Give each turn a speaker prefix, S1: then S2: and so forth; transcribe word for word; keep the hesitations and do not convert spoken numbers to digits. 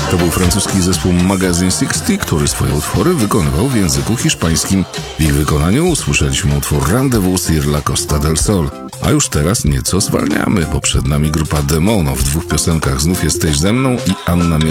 S1: To był francuski zespół Magazine sześćdziesiąt, który swoje utwory wykonywał w języku hiszpańskim. W ich wykonaniu usłyszeliśmy utwór Rendezvous sur la Costa del Sol. A już teraz nieco zwalniamy, bo przed nami grupa Demono. W dwóch piosenkach znów jesteś ze mną i Anna